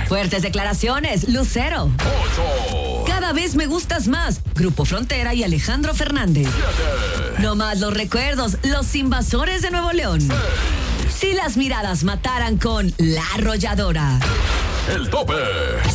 Fuertes declaraciones, Lucero. 8. Cada vez me gustas más, Grupo Frontera y Alejandro Fernández. 7. No más los recuerdos, Los Invasores de Nuevo León. 6. Si las miradas mataran con La Arrolladora. El tope.